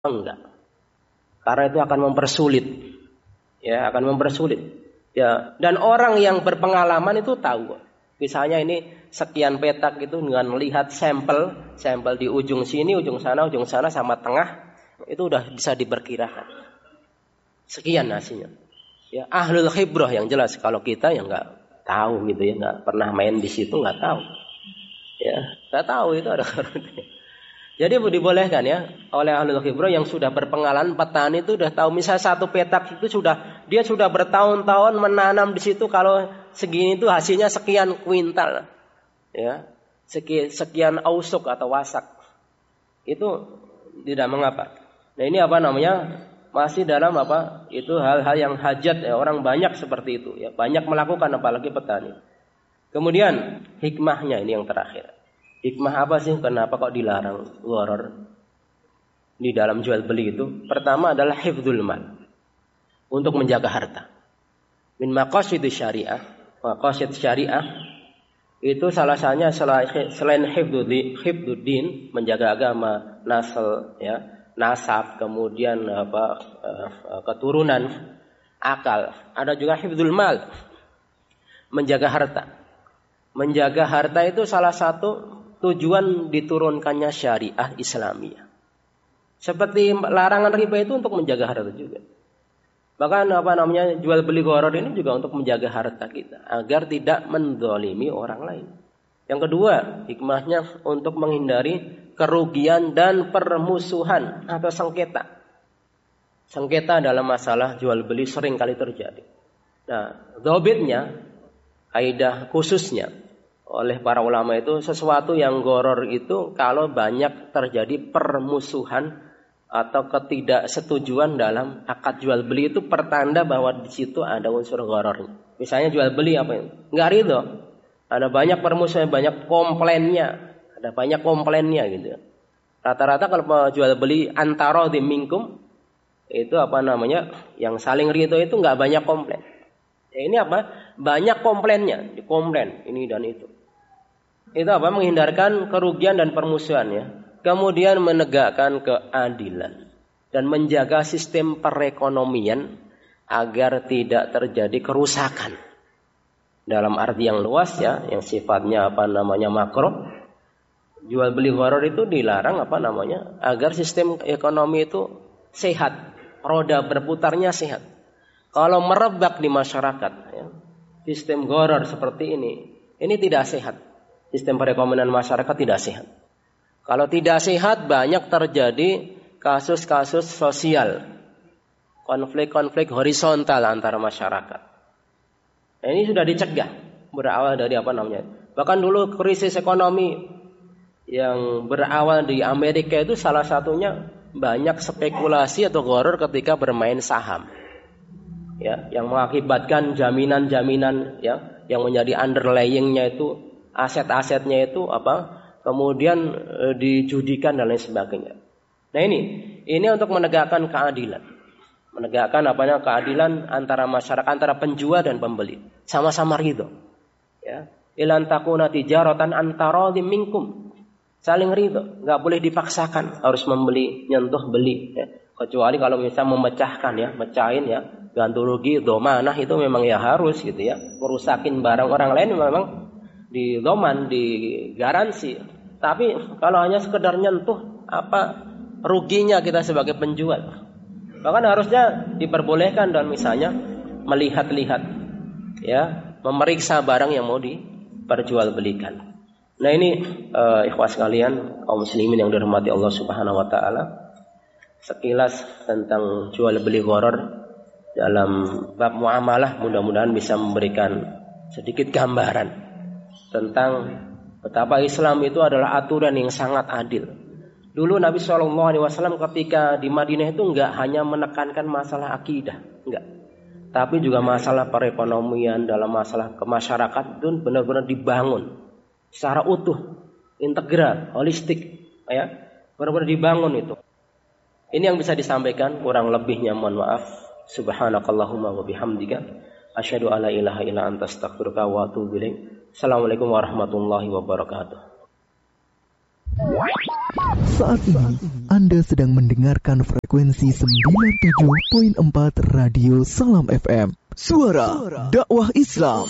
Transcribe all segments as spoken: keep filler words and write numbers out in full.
Enggak. Karena itu akan mempersulit. Ya, akan mempersulit. Ya, dan orang yang berpengalaman itu tahu. Misalnya ini sekian petak itu dengan melihat sampel, sampel di ujung sini, ujung sana, ujung sana sama tengah, itu udah bisa diperkirakan. Sekian hasilnya. Ya, ahlul khibrah yang jelas. Kalau kita yang enggak tahu gitu ya, enggak pernah main di situ, enggak tahu. Ya, enggak tahu itu ada karunia. Jadi dibolehkan ya oleh ahlul khibrah yang sudah berpengalaman, petani itu sudah tahu. Misal satu petak itu sudah dia sudah bertahun-tahun menanam di situ, kalau segini itu hasilnya sekian kuintal, ya sekian, sekian ausuk atau wasak, itu tidak mengapa. Nah ini apa namanya, masih dalam apa itu hal-hal yang hajat ya, orang banyak seperti itu ya, banyak melakukan apalagi petani. Kemudian hikmahnya ini yang terakhir. Hikmah apa sih? Kenapa kok dilarang gharar di dalam jual beli itu? Pertama adalah hifdzul mal, untuk menjaga harta. Min maqasid syariah, maqasid syariah itu salah satunya selain hifdzuddin, menjaga agama, nasl ya, nasab, kemudian apa keturunan, akal. Ada juga hifdzul mal, menjaga harta. Menjaga harta itu salah satu tujuan diturunkannya syariah Islamiyah. Seperti larangan riba itu untuk menjaga harta juga. Bahkan apa namanya jual beli gharar ini juga untuk menjaga harta kita agar tidak menzalimi orang lain. Yang kedua, hikmahnya untuk menghindari kerugian dan permusuhan atau sengketa. Sengketa dalam masalah jual beli sering kali terjadi. Nah, dhabitnya, kaidah khususnya oleh para ulama itu, sesuatu yang gharar itu kalau banyak terjadi permusuhan atau ketidaksetujuan dalam akad jual beli, itu pertanda bahwa di situ ada unsur gharar. Misalnya jual beli apa itu? Enggak ridho. Ada banyak permusuhan, banyak komplainnya, ada banyak komplainnya gitu. Rata-rata kalau jual beli antara di minkum itu apa namanya, yang saling ridho itu enggak banyak komplain. Ya, ini apa? Banyak komplainnya, dikomplain ini dan itu. Itu apa? Menghindarkan kerugian dan permusuhan ya. Kemudian menegakkan keadilan dan menjaga sistem perekonomian agar tidak terjadi kerusakan. Dalam arti yang luas ya, yang sifatnya apa namanya makro. Jual beli gharar itu dilarang apa namanya? Agar sistem ekonomi itu sehat, roda berputarnya sehat. Kalau merebak di masyarakat ya, sistem gharar seperti ini, ini tidak sehat. Sistem perekonomian masyarakat tidak sehat. Kalau tidak sehat, banyak terjadi kasus-kasus sosial, konflik-konflik horizontal antara masyarakat. Nah, ini sudah dicegah, berawal dari apa namanya. Bahkan dulu krisis ekonomi yang berawal di Amerika itu salah satunya banyak spekulasi atau gharar ketika bermain saham. Ya, yang mengakibatkan jaminan-jaminan ya, yang menjadi underlyingnya itu, aset-asetnya itu apa kemudian e, dijudikan dan lain sebagainya. Nah ini ini untuk menegakkan keadilan, menegakkan apanya keadilan antara masyarakat, antara penjual dan pembeli, sama-sama ridho. Ya, ilan takuna tijaratan antara minkum, saling ridho, nggak boleh dipaksakan harus membeli, nyentuh beli. Ya. Kecuali kalau misalnya memecahkan ya, mecahin ya, ganti rugi, domanah itu memang ya harus gitu ya, merusakin barang orang lain memang di doman, di garansi. Tapi kalau hanya sekedar nyentuh, apa ruginya kita sebagai penjual? Bahkan harusnya diperbolehkan dan misalnya melihat-lihat, ya, memeriksa barang yang mau diperjualbelikan. Nah ini uh, ikhwas sekalian, kaum muslimin yang dirahmati Allah Subhanahu Wa Taala, sekilas tentang jual beli gharar dalam bab muamalah, mudah-mudahan bisa memberikan sedikit gambaran tentang betapa Islam itu adalah aturan yang sangat adil. Dulu Nabi shallallahu alaihi wasallam ketika di Madinah itu enggak hanya menekankan masalah akidah, enggak, tapi juga masalah perekonomian, dalam masalah kemasyarakatan itu benar-benar dibangun secara utuh, integral, holistik, ya, benar-benar dibangun itu. Ini yang bisa disampaikan, kurang lebihnya mohon maaf. Subhanakallahumma wa bihamdika asyhadu alla ilaha illa anta astaghfiruka wa atubu ilaik. Assalamualaikum warahmatullahi wabarakatuh. Saat ini Anda sedang mendengarkan frekuensi sembilan puluh tujuh koma empat Radio Salam F M. Suara dakwah Islam.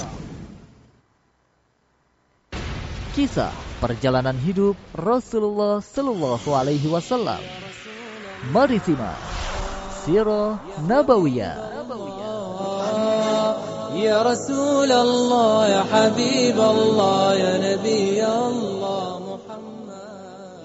Kisah perjalanan hidup Rasulullah Sallallahu Alaihi Wasallam. Mari simak Sirah Nabawiyah. Ya Rasulullah, ya Habiballah, ya Nabi Allah Muhammad.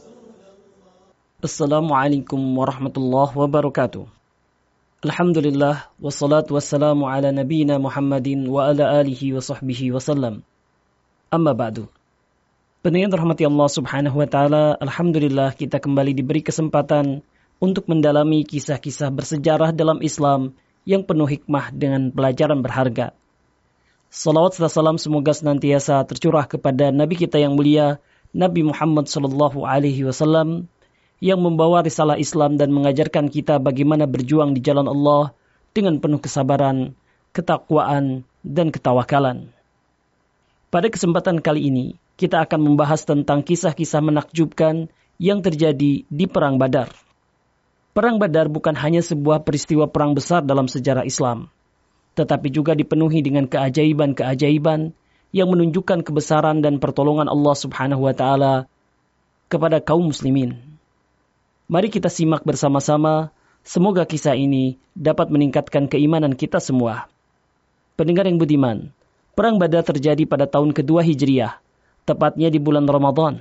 Assalamualaikum warahmatullahi wabarakatuh. Alhamdulillah, wassalatu wassalamu ala nabiyina Muhammadin wa ala alihi wa sahbihi wasallam. Amma ba'du. Pendengar rahmati Allah subhanahu wa ta'ala, alhamdulillah kita kembali diberi kesempatan untuk mendalami kisah-kisah bersejarah dalam Islam yang penuh hikmah dengan pelajaran berharga. Salawat serta salam semoga senantiasa tercurah kepada Nabi kita yang mulia, Nabi Muhammad sallallahu alaihi wasallam, yang membawa risalah Islam dan mengajarkan kita bagaimana berjuang di jalan Allah dengan penuh kesabaran, ketakwaan, dan ketawakalan. Pada kesempatan kali ini, kita akan membahas tentang kisah-kisah menakjubkan yang terjadi di Perang Badar. Perang Badar bukan hanya sebuah peristiwa perang besar dalam sejarah Islam, tetapi juga dipenuhi dengan keajaiban-keajaiban yang menunjukkan kebesaran dan pertolongan Allah Subhanahu wa Ta'ala kepada kaum muslimin. Mari kita simak bersama-sama, semoga kisah ini dapat meningkatkan keimanan kita semua. Pendengar yang budiman, Perang Badar terjadi pada tahun kedua Hijriah, tepatnya di bulan Ramadan.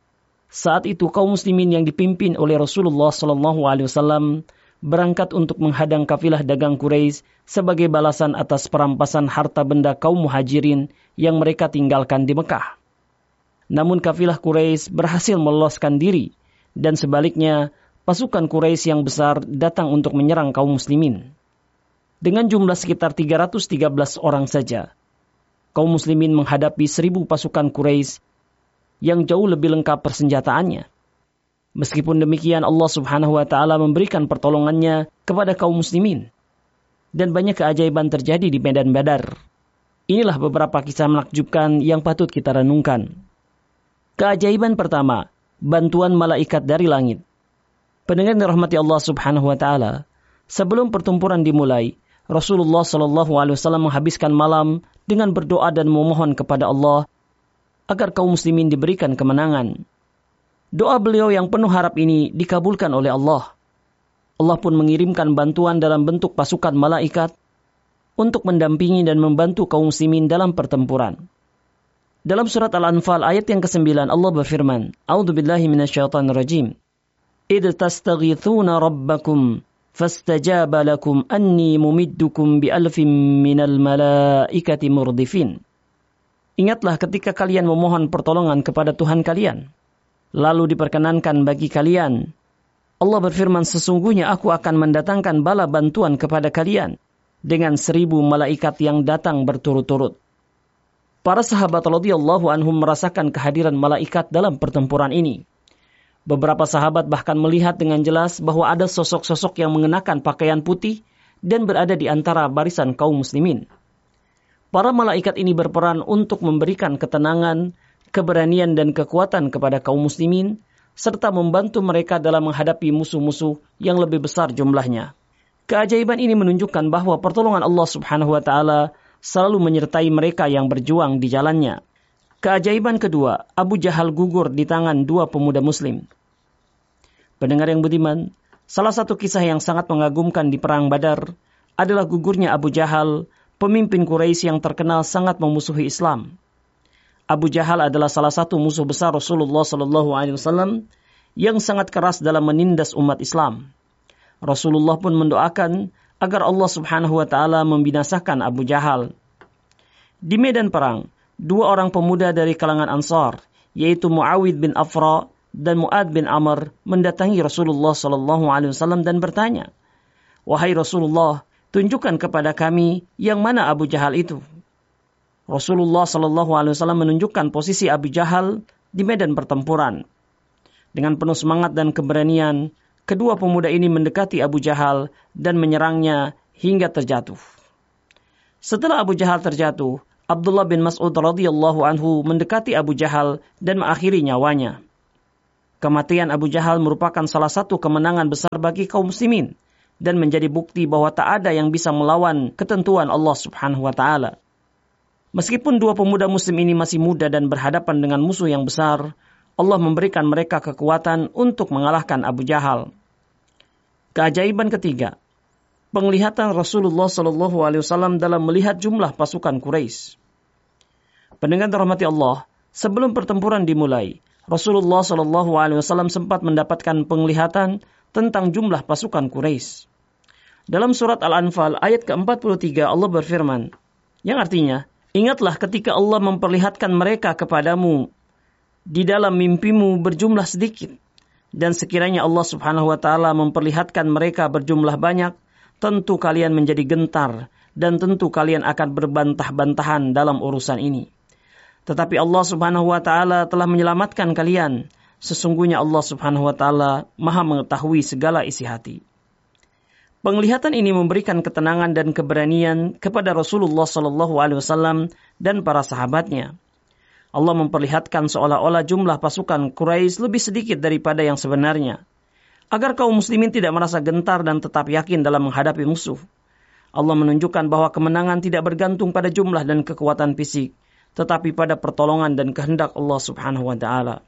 Saat itu kaum muslimin yang dipimpin oleh Rasulullah sallallahu alaihi wasallam berangkat untuk menghadang kafilah dagang Quraisy sebagai balasan atas perampasan harta benda kaum muhajirin yang mereka tinggalkan di Mekah. Namun kafilah Quraisy berhasil meloloskan diri dan sebaliknya pasukan Quraisy yang besar datang untuk menyerang kaum muslimin. Dengan jumlah sekitar tiga ratus tiga belas orang saja, kaum muslimin menghadapi seribu pasukan Quraisy yang jauh lebih lengkap persenjataannya. Meskipun demikian, Allah Subhanahu wa Ta'ala memberikan pertolongannya kepada kaum muslimin. Dan banyak keajaiban terjadi di medan Badar. Inilah beberapa kisah menakjubkan yang patut kita renungkan. Keajaiban pertama, bantuan malaikat dari langit. Pendengar yang dirahmati Allah Subhanahu wa Ta'ala, sebelum pertempuran dimulai, Rasulullah Sallallahu Alaihi Wasallam menghabiskan malam dengan berdoa dan memohon kepada Allah agar kaum muslimin diberikan kemenangan. Doa beliau yang penuh harap ini dikabulkan oleh Allah. Allah pun mengirimkan bantuan dalam bentuk pasukan malaikat untuk mendampingi dan membantu kaum muslimin dalam pertempuran. Dalam surat Al-Anfal ayat yang kesembilan Allah berfirman, A'udzubillahi minasyaitonirrajim. Idh tastaghithuna rabbakum fastajaba lakum anni mumiddukum bi alfin minal malaikati murdifin. Ingatlah ketika kalian memohon pertolongan kepada Tuhan kalian, lalu diperkenankan bagi kalian. Allah berfirman, sesungguhnya aku akan mendatangkan bala bantuan kepada kalian dengan seribu malaikat yang datang berturut-turut. Para sahabat radhiyallahu anhum merasakan kehadiran malaikat dalam pertempuran ini. Beberapa sahabat bahkan melihat dengan jelas bahwa ada sosok-sosok yang mengenakan pakaian putih dan berada di antara barisan kaum muslimin. Para malaikat ini berperan untuk memberikan ketenangan, keberanian dan kekuatan kepada kaum muslimin, serta membantu mereka dalam menghadapi musuh-musuh yang lebih besar jumlahnya. Keajaiban ini menunjukkan bahwa pertolongan Allah Subhanahu wa Ta'ala selalu menyertai mereka yang berjuang di jalannya. Keajaiban kedua, Abu Jahal gugur di tangan dua pemuda muslim. Pendengar yang budiman, salah satu kisah yang sangat mengagumkan di Perang Badar adalah gugurnya Abu Jahal, pemimpin Quraisy yang terkenal sangat memusuhi Islam. Abu Jahal adalah salah satu musuh besar Rasulullah sallallahu alaihi wasallam yang sangat keras dalam menindas umat Islam. Rasulullah pun mendoakan agar Allah Subhanahu wa Ta'ala membinasakan Abu Jahal. Di medan perang, dua orang pemuda dari kalangan Ansar, yaitu Muawid bin Afra dan Mu'ad bin Amr, mendatangi Rasulullah sallallahu alaihi wasallam dan bertanya, "Wahai Rasulullah, tunjukkan kepada kami yang mana Abu Jahal itu." Rasulullah sallallahu alaihi wasallam menunjukkan posisi Abu Jahal di medan pertempuran. Dengan penuh semangat dan keberanian, kedua pemuda ini mendekati Abu Jahal dan menyerangnya hingga terjatuh. Setelah Abu Jahal terjatuh, Abdullah bin Mas'ud radhiyallahu anhu mendekati Abu Jahal dan mengakhiri nyawanya. Kematian Abu Jahal merupakan salah satu kemenangan besar bagi kaum muslimin dan menjadi bukti bahwa tak ada yang bisa melawan ketentuan Allah Subhanahu wa taala. Meskipun dua pemuda muslim ini masih muda dan berhadapan dengan musuh yang besar, Allah memberikan mereka kekuatan untuk mengalahkan Abu Jahal. Keajaiban ketiga, penglihatan Rasulullah Shallallahu Alaihi Wasallam dalam melihat jumlah pasukan Quraisy. Pendengar dirahmati Allah, sebelum pertempuran dimulai, Rasulullah Shallallahu Alaihi Wasallam sempat mendapatkan penglihatan tentang jumlah pasukan Quraisy. Dalam surat Al-Anfal ayat ke empat puluh tiga Allah berfirman, yang artinya, ingatlah ketika Allah memperlihatkan mereka kepadamu di dalam mimpimu berjumlah sedikit, dan sekiranya Allah Subhanahu wa taala memperlihatkan mereka berjumlah banyak, tentu kalian menjadi gentar dan tentu kalian akan berbantah-bantahan dalam urusan ini. Tetapi Allah Subhanahu wa taala telah menyelamatkan kalian. Sesungguhnya Allah Subhanahu wa taala Maha mengetahui segala isi hati. Penglihatan ini memberikan ketenangan dan keberanian kepada Rasulullah Shallallahu Alaihi Wasallam dan para sahabatnya. Allah memperlihatkan seolah-olah jumlah pasukan Quraisy lebih sedikit daripada yang sebenarnya, agar kaum muslimin tidak merasa gentar dan tetap yakin dalam menghadapi musuh. Allah menunjukkan bahwa kemenangan tidak bergantung pada jumlah dan kekuatan fisik, tetapi pada pertolongan dan kehendak Allah Subhanahu wa taala.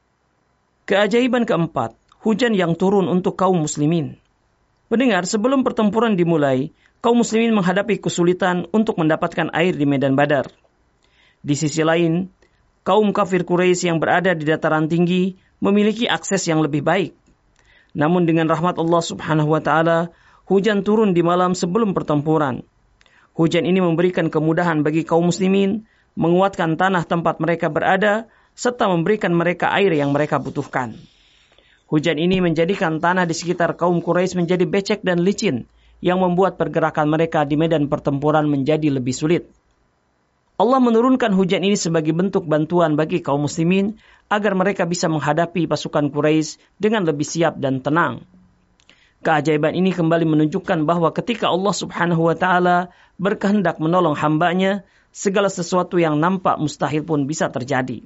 Keajaiban keempat, hujan yang turun untuk kaum muslimin. Pendengar, sebelum pertempuran dimulai, kaum muslimin menghadapi kesulitan untuk mendapatkan air di medan Badar. Di sisi lain, kaum kafir Quraisy yang berada di dataran tinggi memiliki akses yang lebih baik. Namun dengan rahmat Allah Subhanahu wa taala, hujan turun di malam sebelum pertempuran. Hujan ini memberikan kemudahan bagi kaum muslimin, menguatkan tanah tempat mereka berada, serta memberikan mereka air yang mereka butuhkan. Hujan ini menjadikan tanah di sekitar kaum Quraisy menjadi becek dan licin, yang membuat pergerakan mereka di medan pertempuran menjadi lebih sulit. Allah menurunkan hujan ini sebagai bentuk bantuan bagi kaum muslimin, agar mereka bisa menghadapi pasukan Quraisy dengan lebih siap dan tenang. Keajaiban ini kembali menunjukkan bahwa ketika Allah Subhanahu wa taala berkehendak menolong hambanya, segala sesuatu yang nampak mustahil pun bisa terjadi.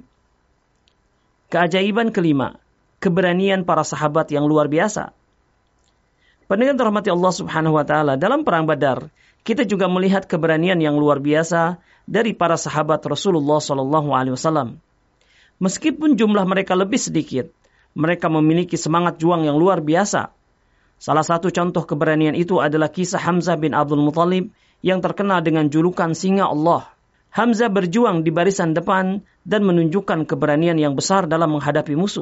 Keajaiban kelima, keberanian para sahabat yang luar biasa. Pendengar dirahmati Allah Subhanahu wa taala, dalam perang Badar, kita juga melihat keberanian yang luar biasa dari para sahabat Rasulullah Shallallahu Alaihi Wasallam. Meskipun jumlah mereka lebih sedikit, mereka memiliki semangat juang yang luar biasa. Salah satu contoh keberanian itu adalah kisah Hamzah bin Abdul Muthalib yang terkenal dengan julukan Singa Allah. Hamzah berjuang di barisan depan dan menunjukkan keberanian yang besar dalam menghadapi musuh.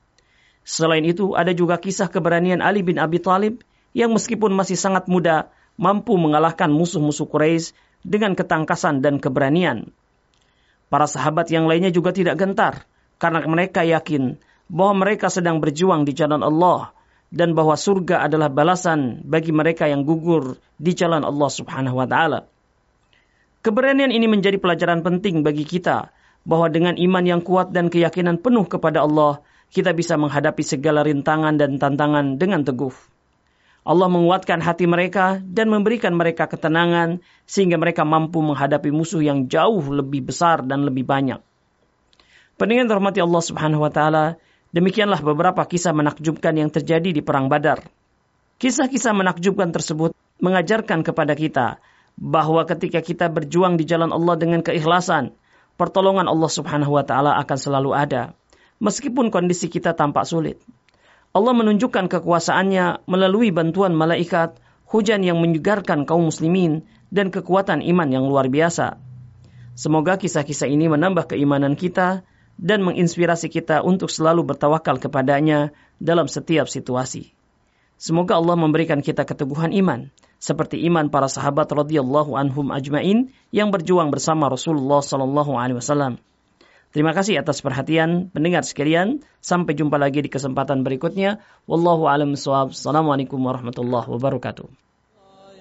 Selain itu, ada juga kisah keberanian Ali bin Abi Thalib yang meskipun masih sangat muda, mampu mengalahkan musuh-musuh Quraisy dengan ketangkasan dan keberanian. Para sahabat yang lainnya juga tidak gentar, karena mereka yakin bahwa mereka sedang berjuang di jalan Allah, dan bahwa surga adalah balasan bagi mereka yang gugur di jalan Allah Subhanahu wa taala. Keberanian ini menjadi pelajaran penting bagi kita, bahwa dengan iman yang kuat dan keyakinan penuh kepada Allah, kita bisa menghadapi segala rintangan dan tantangan dengan teguh. Allah menguatkan hati mereka dan memberikan mereka ketenangan, sehingga mereka mampu menghadapi musuh yang jauh lebih besar dan lebih banyak. Pendengar dirahmati Allah Subhanahu wa taala, demikianlah beberapa kisah menakjubkan yang terjadi di perang Badar. Kisah-kisah menakjubkan tersebut mengajarkan kepada kita bahwa ketika kita berjuang di jalan Allah dengan keikhlasan, pertolongan Allah Subhanahu wa taala akan selalu ada, meskipun kondisi kita tampak sulit. Allah menunjukkan kekuasaannya melalui bantuan malaikat, hujan yang menyegarkan kaum muslimin, dan kekuatan iman yang luar biasa. Semoga kisah-kisah ini menambah keimanan kita dan menginspirasi kita untuk selalu bertawakal kepadanya dalam setiap situasi. Semoga Allah memberikan kita keteguhan iman, seperti iman para sahabat radhiyallahu anhum ajmain yang berjuang bersama Rasulullah sallallahu alaihi wasallam. Terima kasih atas perhatian pendengar sekalian. Sampai jumpa lagi di kesempatan berikutnya. Wallahu a'lam bishawab. Assalamualaikum warahmatullahi wabarakatuh.